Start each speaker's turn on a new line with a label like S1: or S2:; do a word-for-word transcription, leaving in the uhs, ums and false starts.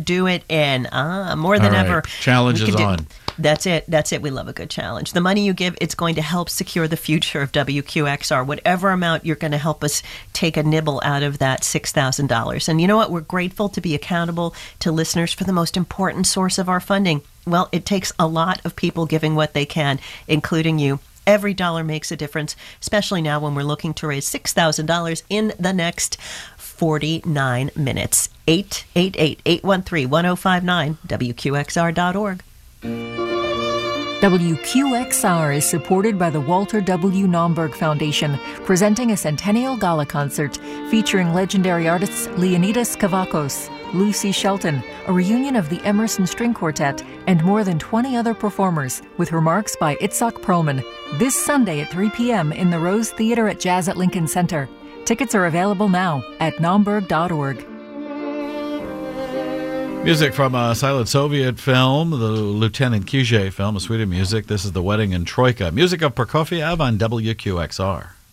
S1: do it in. Ah, more than
S2: All right.
S1: ever.
S2: Challenge
S1: We
S2: is
S1: can do-
S2: on.
S1: That's it. That's it. We love a good challenge. The money you give, it's going to help secure the future of W Q X R. Whatever amount you're going to help us take a nibble out of that six thousand dollars. And you know what? We're grateful to be accountable to listeners for the most important source of our funding. Well, it takes a lot of people giving what they can, including you. Every dollar makes a difference, especially now when we're looking to raise six thousand dollars in the next forty-nine minutes. eight eight eight, eight one three, one zero five nine, W Q X R dot org.
S3: W Q X R is supported by the Walter W. Naumburg Foundation, presenting a Centennial Gala concert featuring legendary artists Leonidas Kavakos, Lucy Shelton, a reunion of the Emerson String Quartet, and more than twenty other performers, with remarks by Itzhak Perlman, this Sunday at three p.m. in the Rose Theater at Jazz at Lincoln Center. Tickets are available now at naumburg dot org.
S2: Music from a silent Soviet film, the Lieutenant Kyuzhev film, a suite of music. This is The Wedding in Troika. Music of Prokofiev on W Q X R.